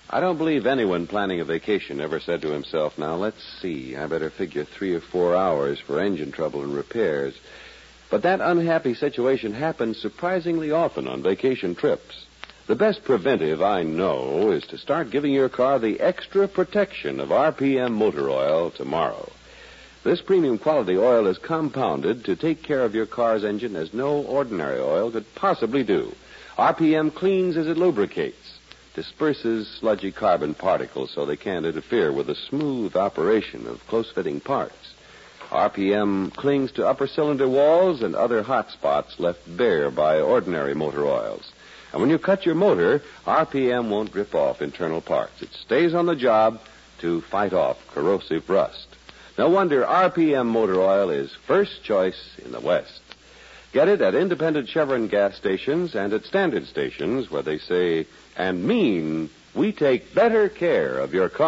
I don't believe anyone planning a vacation ever said to himself, now, let's see, I better figure 3 or 4 hours for engine trouble and repairs. But that unhappy situation happens surprisingly often on vacation trips. The best preventive I know is to start giving your car the extra protection of RPM motor oil tomorrow. This premium quality oil is compounded to take care of your car's engine as no ordinary oil could possibly do. RPM cleans as it lubricates, disperses sludgy carbon particles so they can't interfere with the smooth operation of close-fitting parts. RPM clings to upper cylinder walls and other hot spots left bare by ordinary motor oils. And when you cut your motor, RPM won't rip off internal parts. It stays on the job to fight off corrosive rust. No wonder RPM motor oil is first choice in the West. Get it at independent Chevron gas stations and at standard stations where they say and mean we take better care of your car.